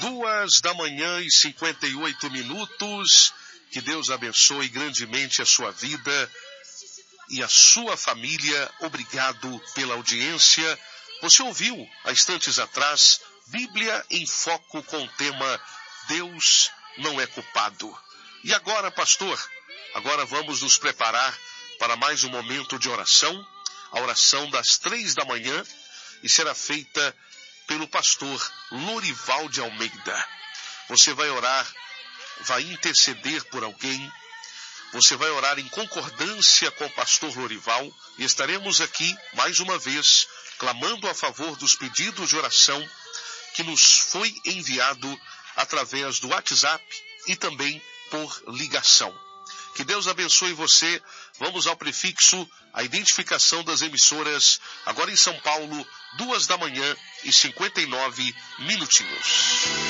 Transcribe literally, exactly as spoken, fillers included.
Duas da manhã e cinquenta e oito minutos. Que Deus abençoe grandemente a sua vida e a sua família. Obrigado pela audiência. Você ouviu, há instantes atrás, Bíblia em Foco com o tema Deus não é culpado. E agora, pastor, agora vamos nos preparar para mais um momento de oração. A oração das três da manhã e será feita pelo pastor Lorival de Almeida. Você vai orar, vai interceder por alguém. Você vai orar em concordância com o pastor Lorival e estaremos aqui, mais uma vez, clamando a favor dos pedidos de oração que nos foi enviado através do WhatsApp e também por ligação. Que Deus abençoe você. Vamos ao prefixo, a identificação das emissoras, agora em São Paulo, duas da manhã e cinquenta e nove minutinhos.